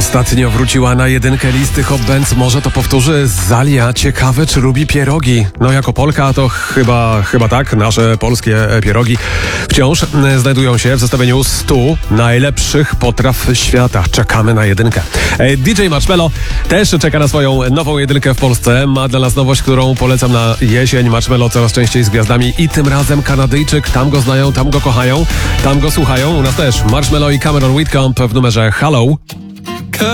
Ostatnio wróciła na jedynkę listy Hot Bands. Może to powtórzy Zalia. Ciekawe, czy lubi pierogi. No jako Polka to chyba tak. Nasze polskie pierogi wciąż znajdują się w zestawieniu 100 najlepszych potraw świata. Czekamy na jedynkę. DJ Marshmello też czeka na swoją nową jedynkę w Polsce. Ma dla nas nowość, którą polecam na jesień. Marshmello coraz częściej z gwiazdami i tym razem Kanadyjczyk. Tam go znają, tam go kochają, tam go słuchają. U nas też Marshmello i Cameron Whitcomb w numerze Hello.